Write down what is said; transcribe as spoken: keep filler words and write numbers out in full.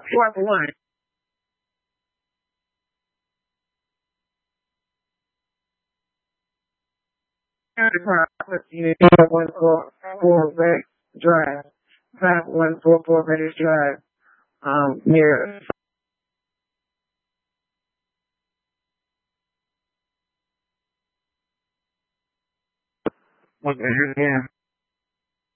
fourth one. Property one four four Vex Drive. Five one four four Vex Drive. Um, near. Okay, yeah.